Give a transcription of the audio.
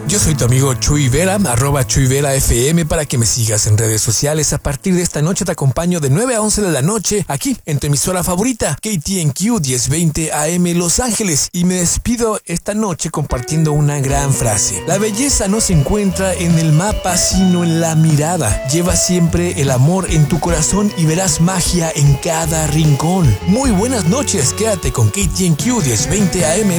Yo soy tu amigo Chuy Vera, @ChuyVeraFM, para que me sigas en redes sociales. A partir de esta noche te acompaño de 9 a 11 de la noche aquí en tu emisora favorita, KTNQ 1020 AM Los Ángeles. Y me despido esta noche compartiendo una gran frase. La belleza no se encuentra en el mapa, sino en la mirada. Lleva siempre el amor en tu corazón y verás magia en cada rincón. Muy buenas noches, quédate con KTNQ 1020 AM